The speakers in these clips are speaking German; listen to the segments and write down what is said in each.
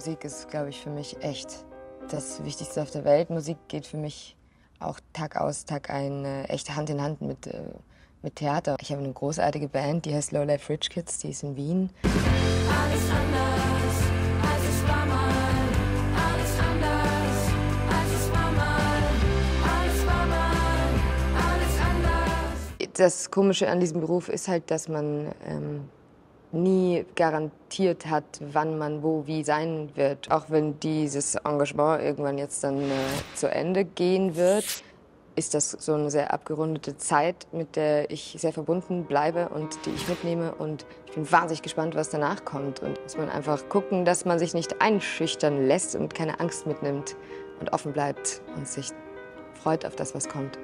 Musik ist, glaube ich, für mich echt das Wichtigste auf der Welt. Musik geht für mich auch Tag aus, Tag ein, echt Hand in Hand mit Theater. Ich habe eine großartige Band, die heißt Lowlife Rich Kids, die ist in Wien. Alles anders, als es war mal. Alles anders, als es war mal. Alles war mal, alles anders. Das Komische an diesem Beruf ist halt, dass man nie garantiert hat, wann man wo wie sein wird. Auch wenn dieses Engagement irgendwann jetzt dann zu Ende gehen wird, ist das so eine sehr abgerundete Zeit, mit der ich sehr verbunden bleibe und die ich mitnehme. Und ich bin wahnsinnig gespannt, was danach kommt. Und muss man einfach gucken, dass man sich nicht einschüchtern lässt und keine Angst mitnimmt und offen bleibt und sich freut auf das, was kommt.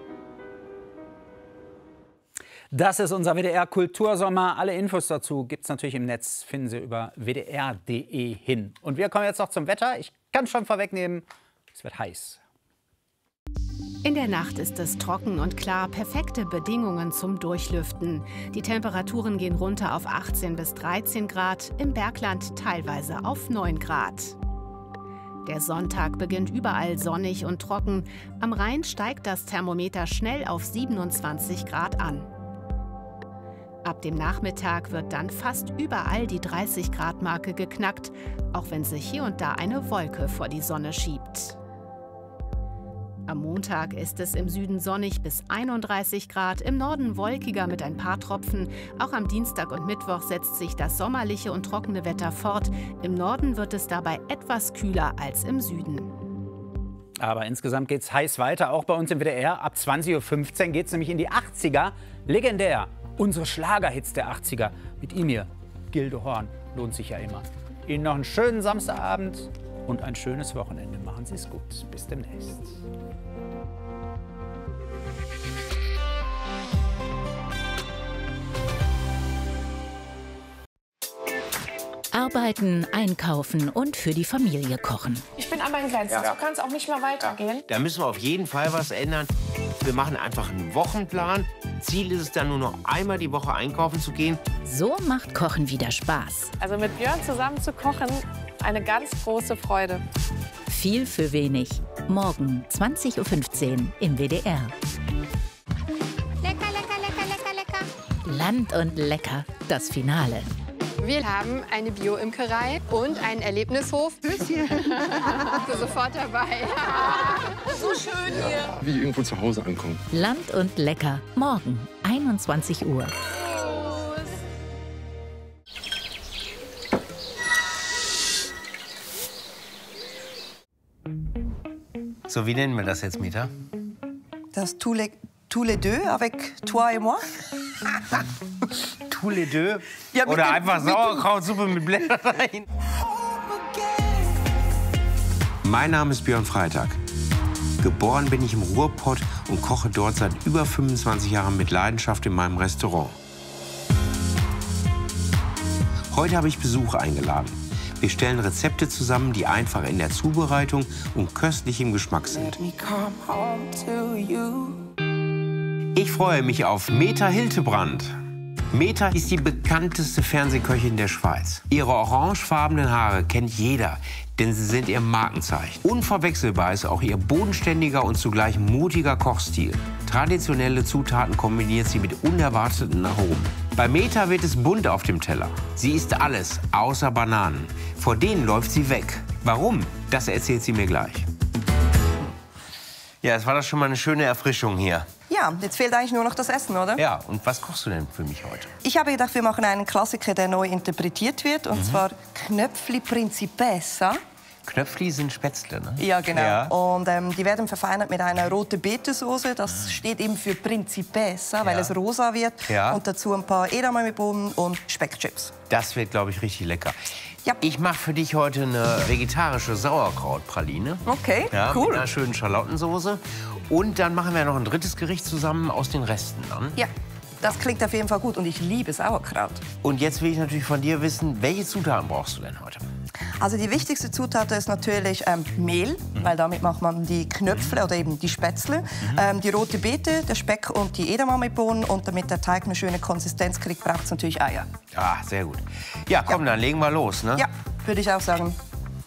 Das ist unser WDR-Kultursommer. Alle Infos dazu gibt es natürlich im Netz. Finden Sie über wdr.de hin. Und wir kommen jetzt noch zum Wetter. Ich kann schon vorwegnehmen, es wird heiß. In der Nacht ist es trocken und klar, perfekte Bedingungen zum Durchlüften. Die Temperaturen gehen runter auf 18 bis 13 Grad, im Bergland teilweise auf 9 Grad. Der Sonntag beginnt überall sonnig und trocken. Am Rhein steigt das Thermometer schnell auf 27 Grad an. Ab dem Nachmittag wird dann fast überall die 30-Grad-Marke geknackt, auch wenn sich hier und da eine Wolke vor die Sonne schiebt. Am Montag ist es im Süden sonnig bis 31 Grad, im Norden wolkiger mit ein paar Tropfen. Auch am Dienstag und Mittwoch setzt sich das sommerliche und trockene Wetter fort. Im Norden wird es dabei etwas kühler als im Süden. Aber insgesamt geht es heiß weiter, auch bei uns im WDR. Ab 20:15 Uhr geht es nämlich in die 80er. Legendär, unsere Schlagerhits der 80er. Mit ihm hier, Gildo Horn, lohnt sich ja immer. Ihnen noch einen schönen Samstagabend und ein schönes Wochenende. Machen Sie es gut. Bis demnächst. Arbeiten, einkaufen und für die Familie kochen. Ich bin an meinen Grenzen. So kann es auch nicht mehr weitergehen. Da müssen wir auf jeden Fall was ändern. Wir machen einfach einen Wochenplan. Ziel ist es dann nur noch einmal die Woche einkaufen zu gehen. So macht Kochen wieder Spaß. Also mit Björn zusammen zu kochen, eine ganz große Freude. Viel für wenig. Morgen 20:15 Uhr im WDR. Lecker, lecker, lecker, lecker, lecker. Land und lecker, das Finale. Wir haben eine Bio-Imkerei und einen Erlebnishof. Bisschen. Sofort dabei. So schön hier. Wie irgendwo zu Hause ankommen. Land und lecker. Morgen 21 Uhr. So, wie nennen wir das jetzt, Meta? Das tous les deux avec toi et moi. Tous les deux? Ja, oder einfach Sauerkrautsuppe mit Blättern rein? Mein Name ist Björn Freitag. Geboren bin ich im Ruhrpott und koche dort seit über 25 Jahren mit Leidenschaft in meinem Restaurant. Heute habe ich Besuch eingeladen. Wir stellen Rezepte zusammen, die einfach in der Zubereitung und köstlich im Geschmack sind. Ich freue mich auf Meta Hiltebrand. Meta ist die bekannteste Fernsehköchin der Schweiz. Ihre orangefarbenen Haare kennt jeder, denn sie sind ihr Markenzeichen. Unverwechselbar ist auch ihr bodenständiger und zugleich mutiger Kochstil. Traditionelle Zutaten kombiniert sie mit unerwarteten Aromen. Bei Meta wird es bunt auf dem Teller. Sie isst alles, außer Bananen. Vor denen läuft sie weg. Warum? Das erzählt sie mir gleich. Ja, es war doch schon mal eine schöne Erfrischung hier. Ja, jetzt fehlt eigentlich nur noch das Essen, oder? Ja, und was kochst du denn für mich heute? Ich habe gedacht, wir machen einen Klassiker, der neu interpretiert wird. Und zwar Knöpfli Principessa. Knöpfli sind Spätzle, ne? Ja, genau. Ja. Und die werden verfeinert mit einer roten Betesoße. Das steht eben für Principessa, weil es rosa wird. Ja. Und dazu ein paar Edamamebohnen und Speckchips. Das wird, glaube ich, richtig lecker. Ja. Ich mache für dich heute eine vegetarische Sauerkrautpraline. Okay, Ja, cool. mit einer schönen Schalottensoße. Und dann machen wir noch ein drittes Gericht zusammen aus den Resten dann. Ja, das klingt auf jeden Fall gut. Und ich liebe Sauerkraut. Und jetzt will ich natürlich von dir wissen, welche Zutaten brauchst du denn heute? Also die wichtigste Zutat ist natürlich Mehl, weil damit macht man die Knöpfle oder eben die Spätzle, die rote Beete, der Speck und die Edamamebohnen. Und damit der Teig eine schöne Konsistenz kriegt, braucht es natürlich Eier. Ah, sehr gut. Ja, komm, dann legen wir los, ne? Ja, würde ich auch sagen.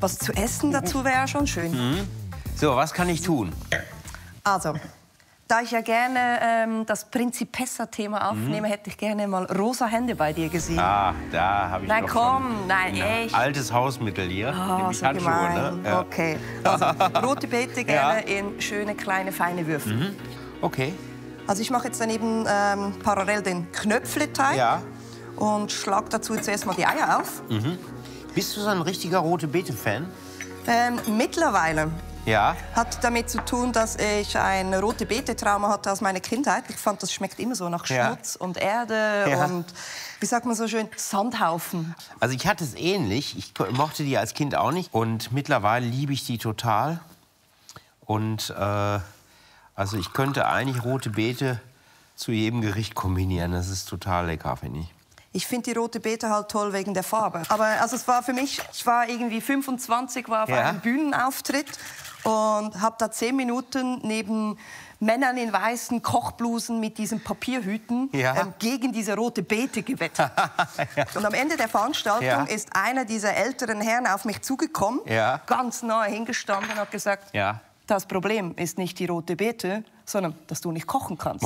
was zu essen dazu wäre schon schön. So, was kann ich tun? Also, da ich ja gerne das Principessa-Thema aufnehme, hätte ich gerne mal rosa Hände bei dir gesehen. Ah, da habe ich Nein, doch komm, schon nein, ein echt. altes Hausmittel hier. Oh, Nämlich so Handschuhe, gemein. ne? Ja. Okay, also rote Beete gerne in schöne, kleine, feine Würfel. Okay. Also ich mache jetzt daneben parallel den Knöpfleteig Ja. und schlage dazu zuerst mal die Eier auf. Bist du so ein richtiger rote Beete-Fan? Mittlerweile Ja. hat damit zu tun, dass ich ein rote Beete-Trauma hatte aus meiner Kindheit. Ich fand, das schmeckt immer so nach Ja. Schmutz und Erde Ja. und, wie sagt man so schön, Sandhaufen. Also ich hatte es ähnlich. Ich mochte die als Kind auch nicht. Und mittlerweile liebe ich die total. Und also ich könnte eigentlich rote Beete zu jedem Gericht kombinieren. Das ist total lecker, finde ich. Ich finde die rote Beete halt toll wegen der Farbe. Aber also es war für mich, ich war irgendwie 25, war auf Ja. einem Bühnenauftritt und habe da 10 Minuten neben Männern in weißen Kochblusen mit diesen Papierhüten Ja. gegen diese rote Beete gewettet. Und am Ende der Veranstaltung Ja. ist einer dieser älteren Herren auf mich zugekommen, Ja. ganz nahe hingestanden und hat gesagt, Ja. das Problem ist nicht die rote Beete, sondern dass du nicht kochen kannst.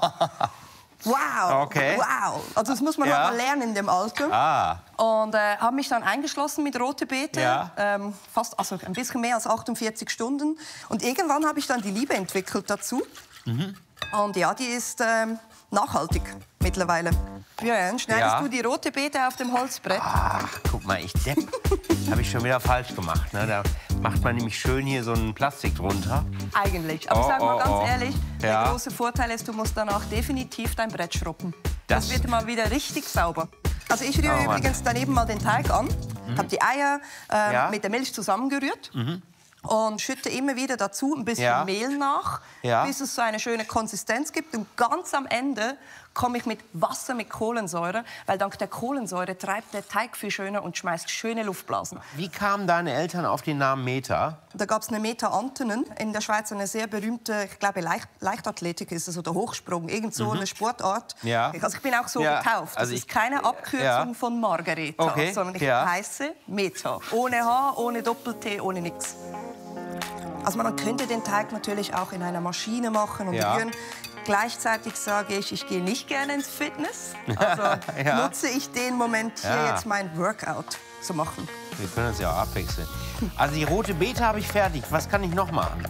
Wow, Okay. wow. Also das muss man Ja. halt mal lernen in dem Alter. Ah. Und habe mich dann eingeschlossen mit rote Beete, Ja. fast, also ein bisschen mehr als 48 Stunden. Und irgendwann habe ich dann die Liebe entwickelt dazu. Und ja, die ist nachhaltig mittlerweile. Björn, schneidest Ja. du die rote Beete auf dem Holzbrett? Ach, guck mal, ich Depp. Habe ich schon wieder falsch gemacht. Ne? Da macht man nämlich schön hier so ein Plastik drunter. Eigentlich. Aber Oh, sag mal oh, ganz oh. ehrlich, Ja. der große Vorteil ist, du musst danach definitiv dein Brett schruppen. Das Das- wird mal wieder richtig sauber. Also ich rühre Oh, Mann. übrigens daneben mal den Teig an, habe die Eier Ja. mit der Milch zusammengerührt und schütte immer wieder dazu ein bisschen Ja. Mehl nach, Ja. bis es so eine schöne Konsistenz gibt. Und ganz am Ende komme ich mit Wasser mit Kohlensäure, weil dank der Kohlensäure treibt der Teig viel schöner und schmeißt schöne Luftblasen. Wie kamen deine Eltern auf den Namen Meta? Da gab es eine Meta Antonen, in der Schweiz eine sehr berühmte, ich glaube Leichtathletik ist es oder Hochsprung, irgend so eine Sportart. Ja. Also ich bin auch so Ja, getauft. Das also ist ich- keine Abkürzung Ja. von Margareta, Okay, sondern ich ja. heiße Meta. Ohne H, ohne Doppel-T, ohne nix. Also man könnte den Teig natürlich auch in einer Maschine machen und Ja. rühren. Gleichzeitig sage ich gehe nicht gerne ins Fitness. Also Ja. nutze ich den Moment hier Ja. jetzt mein Workout zu machen. Wir können uns ja auch abwechseln. Also die rote Beete habe ich fertig. Was kann ich noch machen?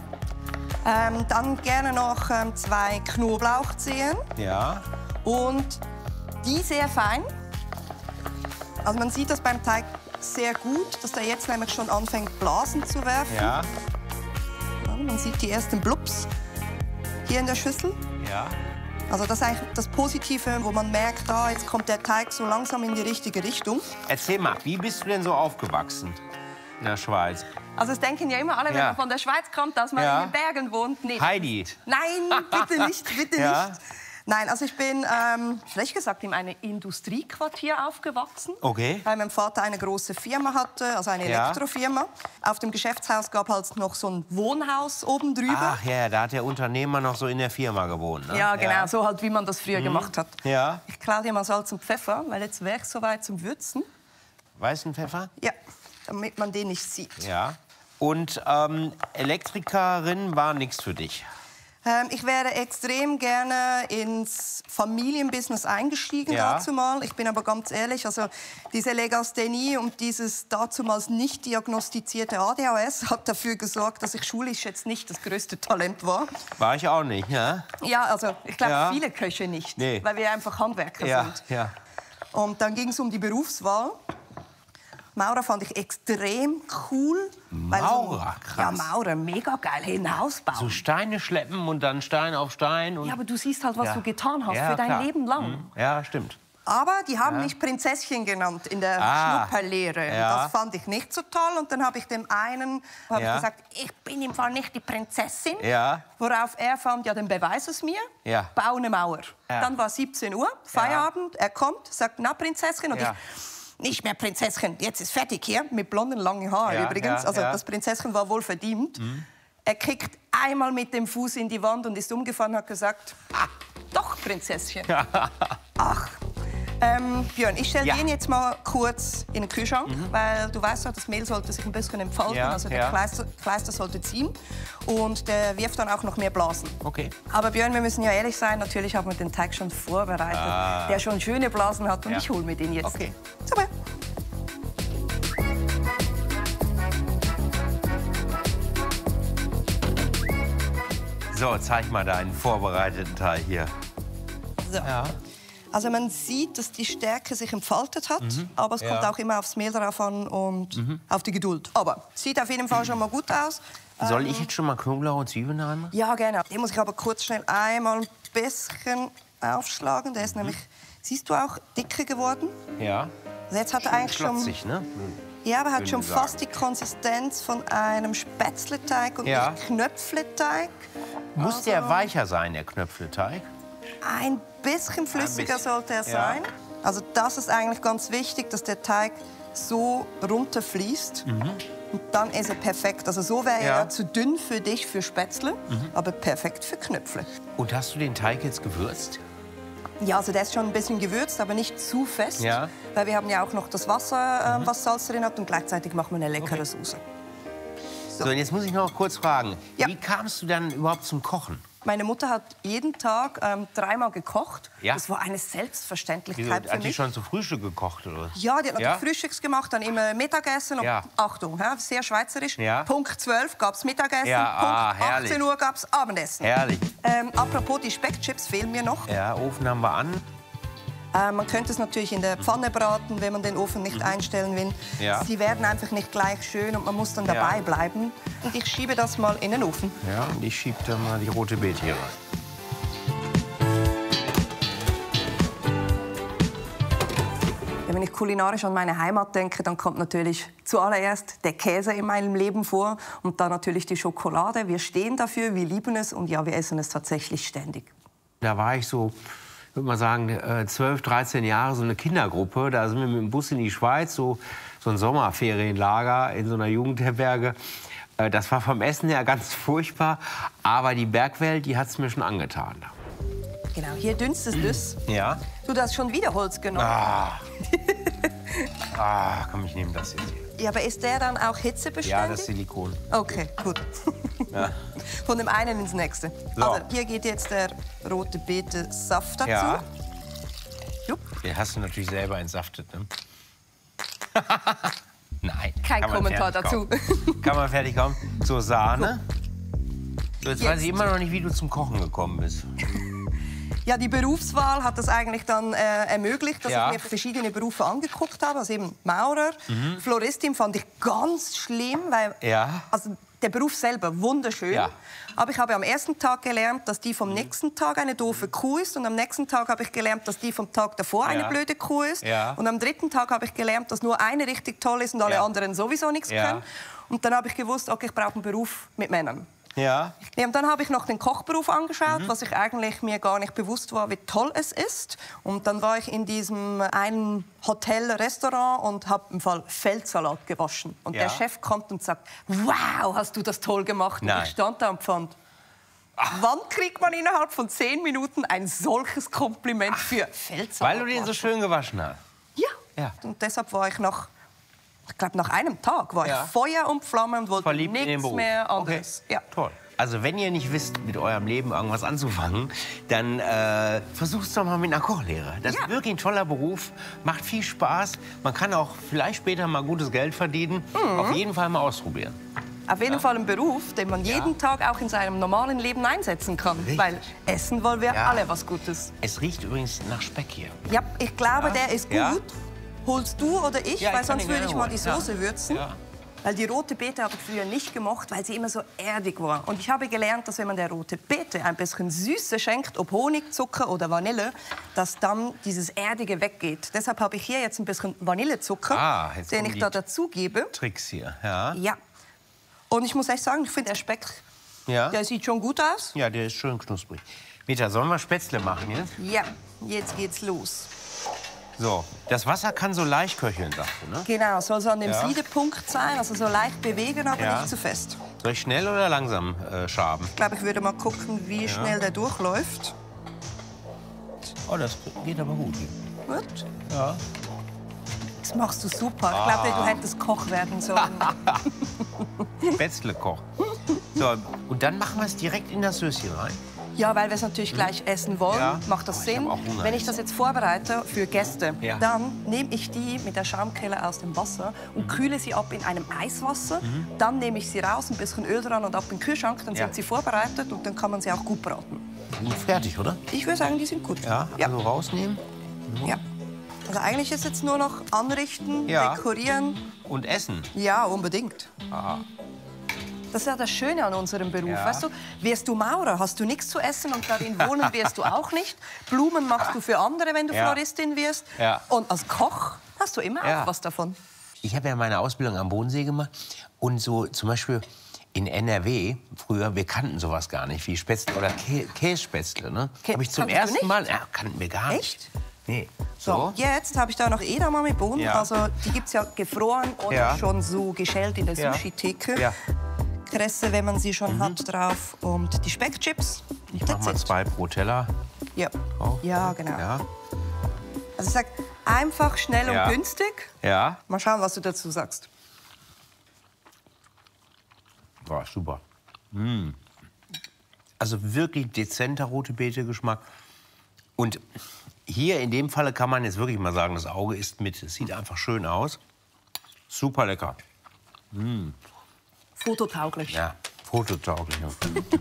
Dann gerne noch 2 Knoblauchzehen Ja. und die sehr fein. Also man sieht das beim Teig sehr gut, dass der jetzt nämlich schon anfängt Blasen zu werfen. Ja. Ja, man sieht die ersten Blups hier in der Schüssel. Ja. Also das ist eigentlich das Positive, wo man merkt, jetzt kommt der Teig so langsam in die richtige Richtung. Erzähl mal, wie bist du denn so aufgewachsen in der Schweiz? Also es denken ja immer alle, wenn Ja. man von der Schweiz kommt, dass man Ja. in den Bergen wohnt. Nee, Heidi. Nein, bitte nicht, bitte Ja. nicht. Nein, also ich bin, schlecht gesagt, in einem Industriequartier aufgewachsen. Okay. Weil mein Vater eine große Firma hatte, also eine Ja. Elektrofirma. Auf dem Geschäftshaus gab halt noch so ein Wohnhaus oben drüber. Ach ja, da hat der Unternehmer noch so in der Firma gewohnt. Ne? Ja, genau, so halt, wie man das früher gemacht hat. Ja. Ich klaue dir mal Salz und Pfeffer, weil jetzt wäre ich soweit zum Würzen. Weißen Pfeffer? Ja, damit man den nicht sieht. Ja. Und Elektrikerin war nichts für dich? Ich wäre extrem gerne ins Familienbusiness eingestiegen Ja. dazumal. Ich bin aber ganz ehrlich, also diese Legasthenie und dieses dazumals nicht diagnostizierte ADHS hat dafür gesorgt, dass ich schulisch jetzt nicht das größte Talent war. War ich auch nicht, ja? Ja, also ich glaube Ja. viele Köche nicht, Nee. weil wir einfach Handwerker Ja, sind. ja. Und dann ging es um die Berufswahl. Maurer fand ich extrem cool. weil Maurer, krass. Ja, Maurer, mega geil. Hey, ein Haus bauen. So Steine schleppen und dann Stein auf Stein. Und Ja, aber du siehst halt, was Ja. du getan hast Ja, für dein klar. Leben lang. Ja, stimmt. Aber die haben mich Prinzesschen genannt in der Ah, Schnupperlehre. Und ja. das fand ich nicht so toll. Und dann habe ich dem einen Ja. ich gesagt, ich bin im Fall nicht die Prinzessin. Ja. Worauf er fand, ja, dann beweis es mir. Ja. Bau eine Mauer. Ja. Dann war 17 Uhr, Feierabend. Er kommt, sagt, na, Prinzessin. Und Ja. ich, nicht mehr Prinzessin, jetzt ist fertig hier. Mit blonden, langen Haaren Ja, übrigens. ja, Also ja. das Prinzessin war wohl verdient. Er kickt einmal mit dem Fuß in die Wand und ist umgefallen und hat gesagt, doch, Prinzesschen. Ach, Björn, ich stelle den jetzt mal kurz in den Kühlschrank, weil du weißt ja, das Mehl sollte sich ein bisschen entfalten, also der Kleister sollte ziehen und der wirft dann auch noch mehr Blasen. Okay. Aber Björn, wir müssen ja ehrlich sein, natürlich haben wir den Teig schon vorbereitet, der schon schöne Blasen hat und ich hole mir den jetzt. Okay. Super. So, zeig mal deinen vorbereiteten Teig hier. So. Ja. Also man sieht, dass die Stärke sich entfaltet hat, aber es kommt auch immer aufs Mehl drauf an und auf die Geduld. Aber sieht auf jeden Fall schon mal gut aus. Soll ich jetzt schon mal Knoblauch und Zwiebeln haben? Ja, gerne. Den muss ich aber kurz schnell einmal ein bisschen aufschlagen. Der ist nämlich, siehst du, auch dicker geworden. Ja. Also jetzt hat er eigentlich schon, ne? ja, aber er hat schon fast die Konsistenz von einem Spätzleteig und nicht Knöpfleteig. Muss der weicher sein, der Knöpfleteig? Ein bisschen flüssiger sollte er sein. Also das ist eigentlich ganz wichtig, dass der Teig so runterfließt. Und dann ist er perfekt. Also so wäre er zu dünn für dich, für Spätzle, aber perfekt für Knöpfle. Und hast du den Teig jetzt gewürzt? Ja, also der ist schon ein bisschen gewürzt, aber nicht zu fest. Ja. Weil wir haben ja auch noch das Wasser, was Salz drin hat. Und gleichzeitig machen wir eine leckere Soße. So, und jetzt muss ich noch kurz fragen. Wie kamst du dann überhaupt zum Kochen? Meine Mutter hat jeden Tag 3-mal gekocht. Ja. Das war eine Selbstverständlichkeit Wieso, für mich. hat die schon zu Frühstück gekocht, oder? Ja, die hat natürlich Frühstücks gemacht, dann immer Mittagessen. Und Achtung, sehr schweizerisch. Punkt 12 gab es Mittagessen, Punkt 18 Uhr gab es Abendessen. Herrlich. Apropos, die Speckchips fehlen mir noch. Ja, Ofen haben wir an. Man könnte es natürlich in der Pfanne braten, wenn man den Ofen nicht einstellen will. Ja. Sie werden einfach nicht gleich schön und man muss dann dabei bleiben. Und ich schiebe das mal in den Ofen. Ja, und ich schiebe dann mal die rote Beete hier rein. Ja, wenn ich kulinarisch an meine Heimat denke, dann kommt natürlich zuallererst der Käse in meinem Leben vor und dann natürlich die Schokolade. Wir stehen dafür, wir lieben es und ja, wir essen es tatsächlich ständig. Da war ich so, ich würde mal sagen, 12, 13 Jahre, so eine Kindergruppe. Da sind wir mit dem Bus in die Schweiz, so ein Sommerferienlager in so einer Jugendherberge. Das war vom Essen her ganz furchtbar, aber die Bergwelt, die hat es mir schon angetan. Genau, hier dünstet es. Ja. Du hast schon wieder Holz genommen. Komm, ich nehme das jetzt hier. Ja, aber ist der dann auch hitzebeständig? Ja, das ist Silikon. Okay, gut. Ja. Von dem einen ins nächste. So. Also, hier geht jetzt der rote Beete-Saft dazu. Ja. Jupp. Den hast du natürlich selber entsaftet, ne? Nein. Kein Kommentar dazu. Kann man fertig kommen. So, Sahne. So, jetzt weiß ich immer noch nicht, wie du zum Kochen gekommen bist. Ja, die Berufswahl hat das eigentlich dann ermöglicht, dass ich mir verschiedene Berufe angeguckt habe. Also eben Maurer, Floristin fand ich ganz schlimm, weil also der Beruf selber wunderschön. Ja. Aber ich habe am ersten Tag gelernt, dass die vom nächsten Tag eine doofe Kuh ist. Und am nächsten Tag habe ich gelernt, dass die vom Tag davor eine blöde Kuh ist. Ja. Und am dritten Tag habe ich gelernt, dass nur eine richtig toll ist und alle anderen sowieso nichts können. Und dann habe ich gewusst, okay, ich brauche einen Beruf mit Männern. Ja. Und dann habe ich noch den Kochberuf angeschaut, was ich eigentlich mir gar nicht bewusst war, wie toll es ist. Und dann war ich in diesem einen Hotel, Restaurant und habe im Fall Feldsalat gewaschen. Und der Chef kommt und sagt, wow, hast du das toll gemacht. Und ich stand da und fand, wann kriegt man innerhalb von 10 Minuten ein solches Kompliment für Feldsalat? Weil du den so schön gewaschen hast. Ja. Und deshalb war ich ich glaube, nach einem Tag war ich Feuer und Flamme und wollte nichts mehr anderes. Okay. Ja. Toll. Also wenn ihr nicht wisst, mit eurem Leben irgendwas anzufangen, dann versucht es doch mal mit einer Kochlehre. Das ist wirklich ein toller Beruf, macht viel Spaß. Man kann auch vielleicht später mal gutes Geld verdienen. Auf jeden Fall mal ausprobieren. Auf jeden Fall ein Beruf, den man jeden Tag auch in seinem normalen Leben einsetzen kann. Richtig. Weil essen wollen wir alle was Gutes. Es riecht übrigens nach Speck hier. Ja, ich glaube, der ist gut. Holst du oder ich? Ja, weil sonst würde ich mal die Soße würzen. Ja. Weil die rote Beete habe ich früher nicht gemocht, weil sie immer so erdig war. Und ich habe gelernt, dass wenn man der rote Beete ein bisschen Süße schenkt, ob Honig, Zucker oder Vanille, dass dann dieses Erdige weggeht. Deshalb habe ich hier jetzt ein bisschen Vanillezucker, den ich da dazu gebe. Tricks hier, ja. Ja. Und ich muss echt sagen, ich finde der Speck, der sieht schon gut aus. Ja, der ist schön knusprig. Meta, sollen wir Spätzle machen jetzt? Ja, jetzt geht's los. So, das Wasser kann so leicht köcheln, sagst du, ne? Genau, soll so an dem Siedepunkt sein, also so leicht bewegen, aber nicht zu fest. Soll ich schnell oder langsam schaben? Ich glaube, ich würde mal gucken, wie schnell der durchläuft. Oh, das geht aber gut. Gut. Ja. Das machst du super. Ich glaube, du hättest Koch werden sollen. Spätzle-Koch. So, und dann machen wir es direkt in das Söschen rein. Ja, weil wir es natürlich gleich essen wollen, macht das Sinn. Wenn ich das jetzt vorbereite für Gäste, dann nehme ich die mit der Schaumkelle aus dem Wasser und kühle sie ab in einem Eiswasser. Dann nehme ich sie raus, ein bisschen Öl dran und ab in den Kühlschrank. Dann sind sie vorbereitet und dann kann man sie auch gut braten. Gut fertig, oder? Ich würde sagen, die sind gut. Ja, also rausnehmen. Ja. Also eigentlich ist jetzt nur noch anrichten, dekorieren. Und essen. Ja, unbedingt. Aha. Das ist ja das Schöne an unserem Beruf. Weißt du, wirst du Maurer, hast du nichts zu essen und darin wohnen wirst du auch nicht. Blumen machst du für andere, wenn du Floristin wirst. Ja. Und als Koch hast du immer auch was davon. Ich habe ja meine Ausbildung am Bodensee gemacht. Und so zum Beispiel in NRW, früher, wir kannten sowas gar nicht, wie Spätzle oder Kässpätzle. Ne? Habe ich zum ersten Mal, kannten wir gar nicht. Echt? Nee. So, jetzt habe ich da noch Edamame-Bohnen. Ja. Also die gibt es ja gefroren oder schon so geschält in der Sushi-Theke. Ja. Kresse, wenn man sie schon hat, drauf. Und die Speckchips. Ich mache mal 2 pro Teller. Ja, ja genau. Ja. Also ich sag einfach, schnell und günstig. Ja. Mal schauen, was du dazu sagst. Boah, super. Also wirklich dezenter rote Beete-Geschmack. Und hier in dem Falle kann man jetzt wirklich mal sagen, das Auge isst mit. Es sieht einfach schön aus. Super lecker. Fototauglich. Ja, fototauglich. Ja.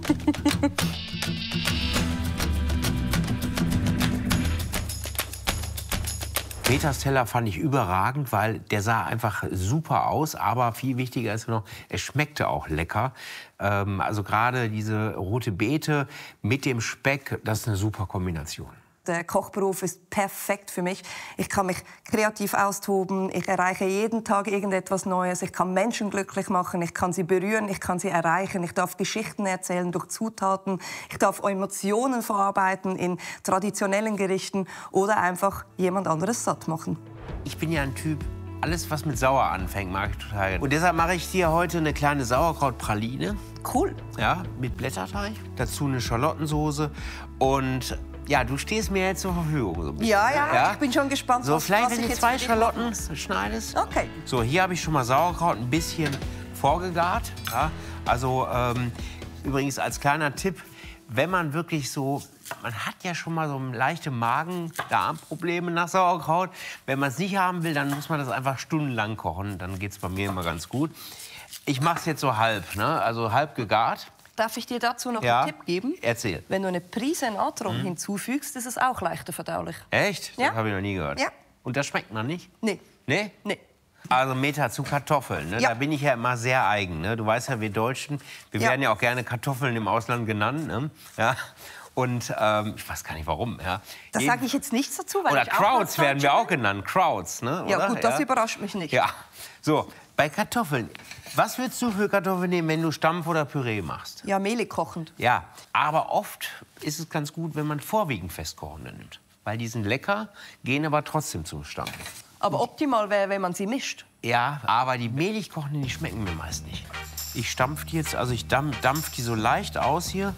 Peters Teller fand ich überragend, weil der sah einfach super aus. Aber viel wichtiger ist noch, es schmeckte auch lecker. Also gerade diese rote Beete mit dem Speck, das ist eine super Kombination. Der Kochberuf ist perfekt für mich. Ich kann mich kreativ austoben, ich erreiche jeden Tag irgendetwas Neues, ich kann Menschen glücklich machen, ich kann sie berühren, ich kann sie erreichen, ich darf Geschichten erzählen durch Zutaten, ich darf Emotionen verarbeiten in traditionellen Gerichten oder einfach jemand anderes satt machen. Ich bin ja ein Typ, alles was mit Sauer anfängt, mag ich total gerne. Und deshalb mache ich dir heute eine kleine Sauerkrautpraline. Cool. Ja, mit Blätterteig, dazu eine Schalottensoße und ja, du stehst mir jetzt zur Verfügung. So ein bisschen, ja, ich bin schon gespannt, so, was vielleicht, wenn ich du jetzt 2 Schalotten schneidest. Okay. So, hier habe ich schon mal Sauerkraut ein bisschen vorgegart. Ja, also übrigens als kleiner Tipp, wenn man wirklich so, man hat ja schon mal so leichte Magen-Darm-Probleme nach Sauerkraut. Wenn man es nicht haben will, dann muss man das einfach stundenlang kochen. Dann geht es bei mir immer ganz gut. Ich mache es jetzt so halb, ne? Also halb gegart. Darf ich dir dazu noch einen Tipp geben? Erzähl. Wenn du eine Prise Natron hinzufügst, ist es auch leichter verdaulich. Echt? Ja. Das habe ich noch nie gehört. Ja. Und das schmeckt man nicht? Nee. Nee? Nee. Also Meta zu Kartoffeln, ne? Ja. Da bin ich ja immer sehr eigen. Ne? Du weißt ja, wir Deutschen, wir werden ja auch gerne Kartoffeln im Ausland genannt. Ne? Ja. Und ich weiß gar nicht warum. Ja. Da sage ich jetzt nichts dazu, weil oder ich auch Krauts werden wir auch genannt. Krauts, ne? Ja Oder? gut, das überrascht mich nicht. Ja. So, bei Kartoffeln. Was würdest du für Kartoffeln nehmen, wenn du Stampf oder Püree machst? Ja, mehlig kochend. Ja, aber oft ist es ganz gut, wenn man vorwiegend festkochende nimmt. Weil die sind lecker, gehen aber trotzdem zum Stampf. Aber optimal wäre, wenn man sie mischt. Ja, aber die mehlig kochenden, die schmecken mir meist nicht. Ich stampf die jetzt, also ich dampf die so leicht aus hier.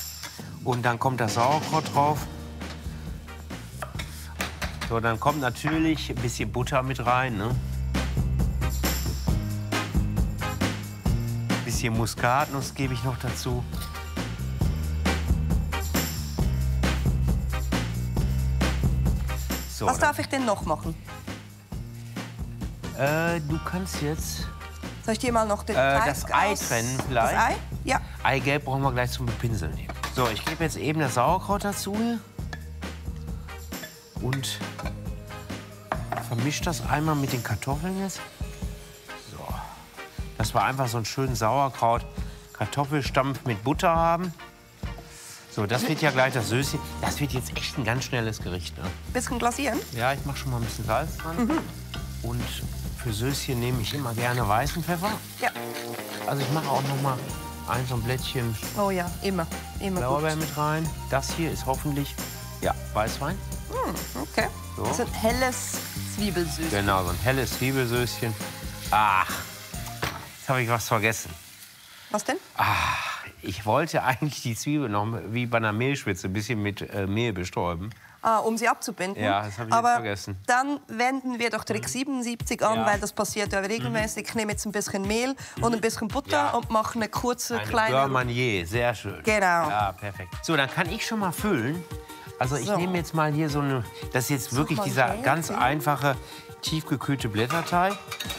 Und dann kommt das Sauerkraut drauf. So, dann kommt natürlich ein bisschen Butter mit rein, ne? Ein bisschen Muskatnuss gebe ich noch dazu. So, Was darf ich denn noch machen? du kannst jetzt Soll ich dir mal noch den das Teig Ei aus- trennen vielleicht. Das Ei? Ja. Eigelb brauchen wir gleich zum Bepinseln. So, ich gebe jetzt eben das Sauerkraut dazu hier. Und vermische das einmal mit den Kartoffeln jetzt. So. Dass wir einfach so einen schönen Sauerkraut-Kartoffelstampf mit Butter haben. So, das wird ja gleich das Söschen. Das wird jetzt echt ein ganz schnelles Gericht. Ne? Bisschen glasieren? Ja, ich mache schon mal ein bisschen Salz dran. Und für Söschen nehme ich immer gerne weißen Pfeffer. Ja. Also ich mache auch noch mal so ein Blättchen Oh ja, immer. Immer Blaubeer gut. mit rein. Das hier ist hoffentlich Weißwein. Okay. So. Das ist ein helles Zwiebelsüß. Genau, so ein helles Zwiebelsöschen. Ach, jetzt habe ich was vergessen. Was denn? Ich wollte eigentlich die Zwiebel noch wie bei einer Mehlschwitze ein bisschen mit Mehl bestäuben. um sie abzubinden. Ja, das habe ich jetzt vergessen. Dann wenden wir doch Trick 77 an, weil das passiert ja regelmäßig. Ich nehme jetzt ein bisschen Mehl und ein bisschen Butter und mache eine kurze, kleine... Beurre Manier, sehr schön. Genau. Ja, perfekt. So, dann kann ich schon mal füllen. Also ich nehme jetzt mal hier so eine... Das ist jetzt wirklich dieser ganz einfache, tiefgekühlte Blätterteig.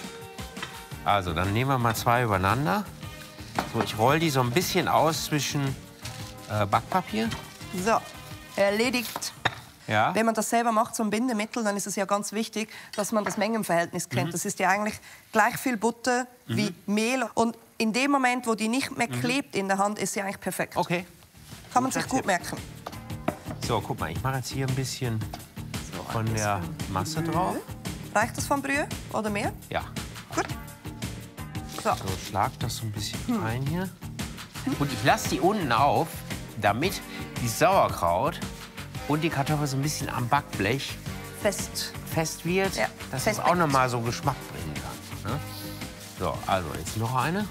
Also, dann nehmen wir mal 2 übereinander. So, ich roll die so ein bisschen aus zwischen Backpapier. So, erledigt. Ja. Wenn man das selber macht, so ein Bindemittel, dann ist es ja ganz wichtig, dass man das Mengenverhältnis kennt. Das ist ja eigentlich gleich viel Butter wie Mehl. Und in dem Moment, wo die nicht mehr klebt in der Hand, ist sie eigentlich perfekt. Okay. Kann man sich gut merken. So, guck mal, ich mache jetzt hier ein bisschen von der Masse drauf. Reicht das von Brühe oder mehr? Ja. Gut. So. So, schlag das so ein bisschen rein hier. Und ich lasse die unten auf, damit die Sauerkraut und die Kartoffel so ein bisschen am Backblech fest wird, Ja, dass es auch noch mal so Geschmack bringen kann. Ne? So, also jetzt noch eine.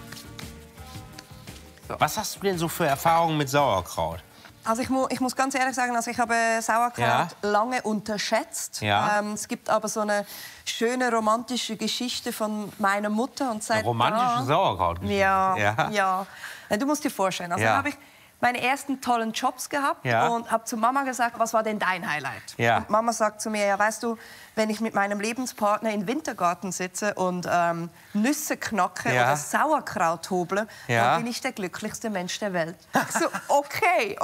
So. Was hast du denn so für Erfahrungen mit Sauerkraut? Also ich muss ganz ehrlich sagen, also ich habe Sauerkraut lange unterschätzt. Ja. Es gibt aber so eine schöne romantische Geschichte von meiner Mutter. Und seit Eine romantische Sauerkrautgeschichte? Ja. Du musst dir vorstellen, also habe ich meine ersten tollen Jobs gehabt und habe zu Mama gesagt, was war denn dein Highlight? Ja. Und Mama sagt zu mir, ja, weißt du, wenn ich mit meinem Lebenspartner im Wintergarten sitze und Nüsse knacke oder Sauerkraut hoble, dann bin ich der glücklichste Mensch der Welt. Ich so, okay.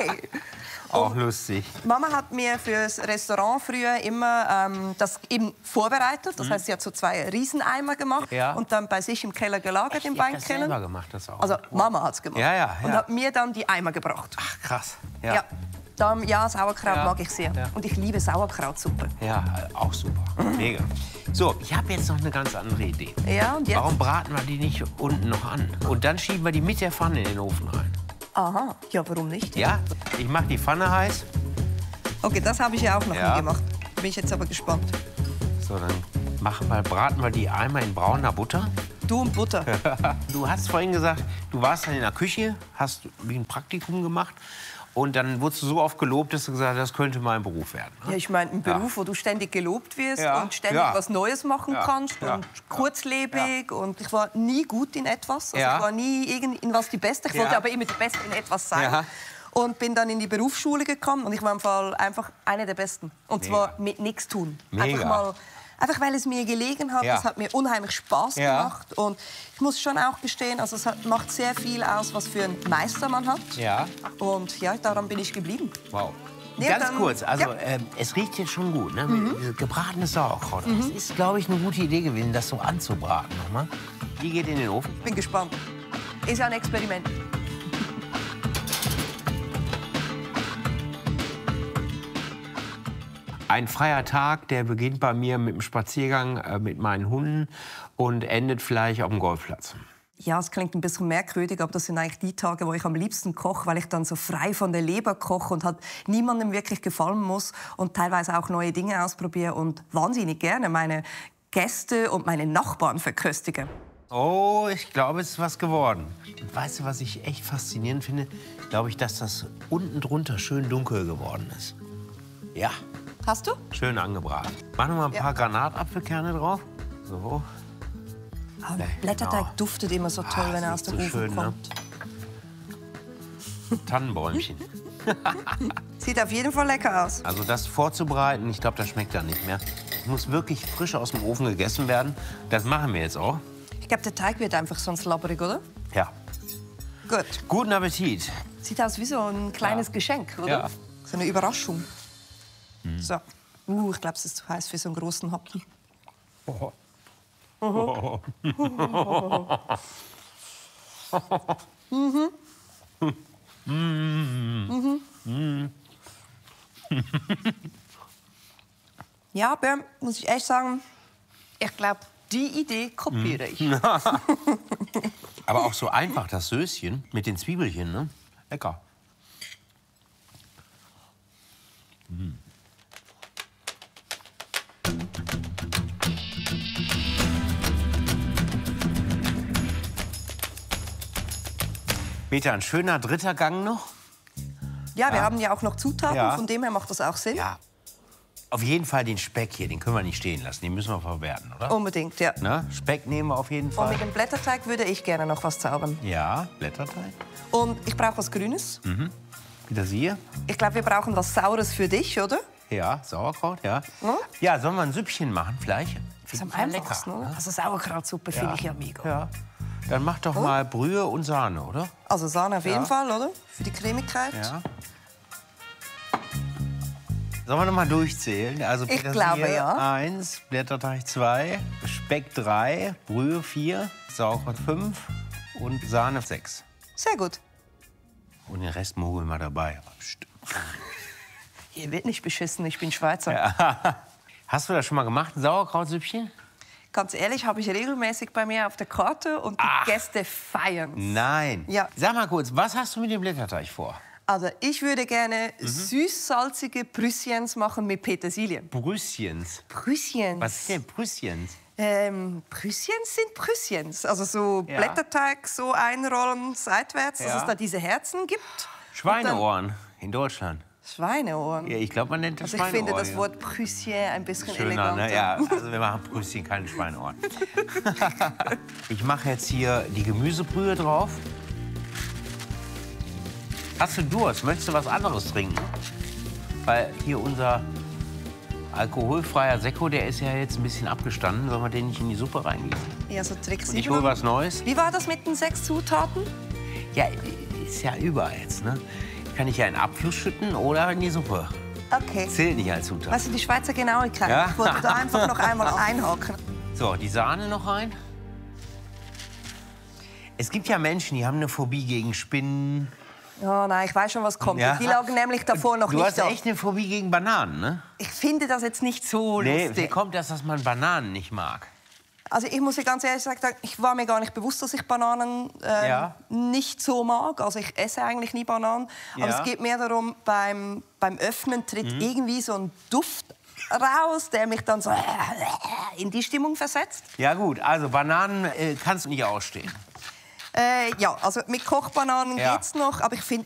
Auch lustig. Mama hat mir fürs Restaurant früher immer das eben vorbereitet. Das heißt, sie hat so 2 Rieseneimer gemacht und dann bei sich im Keller gelagert im Weinkeller. Selber gemacht, das auch. Also Mama hat's gemacht. Ja. Und hat mir dann die Eimer gebracht. Ach, krass. Ja, Sauerkraut mag ich sehr. Ja. Und ich liebe Sauerkrautsuppe. Ja, auch super. Mega. So, ich habe jetzt noch eine ganz andere Idee. Ja, und jetzt? Warum braten wir die nicht unten noch an? Und dann schieben wir die mit der Pfanne in den Ofen rein. Aha, ja, warum nicht? Ja, ich mache die Pfanne heiß. Okay, das habe ich ja auch noch nie gemacht. Bin ich jetzt aber gespannt. So, dann braten wir die einmal in brauner Butter. Du und Butter. Du hast vorhin gesagt, du warst dann in der Küche, hast wie ein Praktikum gemacht. Und dann wurdest du so oft gelobt, dass du gesagt hast, das könnte mein Beruf werden. Ne? Ja, ich meine, ein Beruf, wo du ständig gelobt wirst und ständig was Neues machen kannst und kurzlebig. Und ich war nie gut in etwas. Also ich war nie in was die Beste. Ich wollte aber immer die Beste in etwas sein. Ja. Und bin dann in die Berufsschule gekommen und ich war im Fall einfach eine der Besten. Und zwar mit nichts tun. Einfach weil es mir gelegen hat, es hat mir unheimlich Spaß gemacht. Und ich muss schon auch gestehen, also es macht sehr viel aus, was für einen Meister man hat. Ja. Und ja, daran bin ich geblieben. Wow. Ganz kurz, also es riecht jetzt schon gut, ne? Gebratenes Sauerkraut. Das ist, glaube ich, eine gute Idee gewesen, das so anzubraten nochmal. Die geht in den Ofen. Bin gespannt. Ist ja ein Experiment. Ein freier Tag, der beginnt bei mir mit dem Spaziergang mit meinen Hunden und endet vielleicht auf dem Golfplatz. Ja, es klingt ein bisschen merkwürdig, aber das sind eigentlich die Tage, wo ich am liebsten koche, weil ich dann so frei von der Leber koche und halt niemandem wirklich gefallen muss und teilweise auch neue Dinge ausprobiere und wahnsinnig gerne meine Gäste und meine Nachbarn verköstige. Oh, ich glaube, es ist was geworden. Und weißt du, was ich echt faszinierend finde? Glaube ich, dass das unten drunter schön dunkel geworden ist. Ja. Hast du? Schön angebraten. Mach noch mal ein paar Granatapfelkerne drauf. So. Oh, Blätterteig duftet immer so toll, wenn er aus dem Ofen kommt. Ne? Tannenbäumchen. Sieht auf jeden Fall lecker aus. Also das vorzubereiten, ich glaube, das schmeckt dann nicht mehr. Es muss wirklich frisch aus dem Ofen gegessen werden. Das machen wir jetzt auch. Ich glaube, der Teig wird einfach sonst labberig, oder? Ja. Gut. Guten Appetit. Sieht aus wie so ein kleines Geschenk, oder? Ja. So eine Überraschung. So. Ich glaube, es ist zu heiß für so einen großen Happen. Oh. Ja, Björn, muss ich echt sagen, ich glaube, die Idee kopiere ich. Aber auch so einfach, das Söschen mit den Zwiebelchen, ne? Lecker. Meta, ein schöner dritter Gang noch. Ja, wir haben ja auch noch Zutaten, von dem her macht das auch Sinn. Ja. Auf jeden Fall den Speck hier, den können wir nicht stehen lassen. Den müssen wir verwerten, oder? Unbedingt, ja. Na, Speck nehmen wir auf jeden Fall. Und mit dem Blätterteig würde ich gerne noch was zaubern. Ja, Blätterteig. Und ich brauche was Grünes. Wieder Sie? Ich glaube, wir brauchen was Saures für dich, oder? Ja, Sauerkraut, ja. Ja, sollen wir ein Süppchen machen, Fleisch? Das ist am einfachsten, oder? Also Sauerkrautsuppe finde ich ja mega. Ja. Dann mach doch mal Brühe und Sahne, oder? Also Sahne auf jeden Fall, oder? Für die Cremigkeit. Ja. Sollen wir noch mal durchzählen? Also Ich glaube, ja. 1, Blätterteig 2, Speck 3, Brühe 4, Sauerkraut 5 und Sahne 6. Sehr gut. Und den Rest mogeln wir dabei. Hier wird nicht beschissen, ich bin Schweizer. Ja. Hast du das schon mal gemacht, ein Sauerkrautsüppchen? Ganz ehrlich, habe ich regelmäßig bei mir auf der Karte und die Gäste feiern. Nein. Ja. Sag mal kurz, was hast du mit dem Blätterteig vor? Also ich würde gerne süß-salzige Brüsschens machen mit Petersilie. Brüsschens. Brüsschens. Was ist denn Brüsschens? Brüsschens sind Brüsschens. Also so Blätterteig so einrollen seitwärts, dass es da diese Herzen gibt. Schweineohren in Deutschland. Schweineohren? Ja, ich glaube, man nennt das Also ich Schweineohren. finde das Wort Brüsschen ein bisschen Schöner, eleganter. ne? Ja, also wir machen Brüsschen, keine Schweineohren. Ich mache jetzt hier die Gemüsebrühe drauf. Hast du Durst? Möchtest du was anderes trinken? Weil hier unser alkoholfreier Sekko, der ist ja jetzt ein bisschen abgestanden. Sollen wir den nicht in die Suppe reingießen? Ja, so Trick Und ich hole was Neues. Wie war das mit den 6 Zutaten? Ja, ist ja über jetzt, ne? Kann ich ja in Abfluss schütten oder in die Suppe. Okay. Zählt nicht als Zutat. Weißt du, die Schweizer Genauigkeit. Ja? Ich wollte da einfach noch einmal einhaken. So, die Sahne noch rein. Es gibt ja Menschen, die haben eine Phobie gegen Spinnen. Oh nein, ich weiß schon, was kommt. Ja. Die lagen nämlich davor noch Du nicht hast da. echt eine Phobie gegen Bananen, ne? Ich finde das jetzt nicht so Nee, wie lustig. kommt das, dass man Bananen nicht mag? Also ich muss dir ganz ehrlich sagen, ich war mir gar nicht bewusst, dass ich Bananen nicht so mag. Also ich esse eigentlich nie Bananen. Aber Ja. es geht mehr darum, beim Öffnen tritt irgendwie so ein Duft raus, der mich dann so in die Stimmung versetzt. Ja gut, also Bananen kannst du nicht ausstehen. Ja, also mit Kochbananen Ja. geht's noch, aber ich finde